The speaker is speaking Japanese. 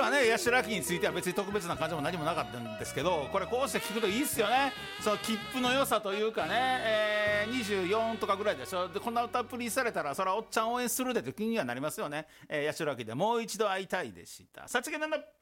ね八代亜紀については別に特別な感じも何もなかったんですけど、これこうして聞くといいっすよね。その切符の良さというかね、24とかぐらいでしょ。でこんな歌プリされたらそらおっちゃん応援するでという気にはなりますよね。八代亜紀でもう一度会いたいでした。さちげなんだ。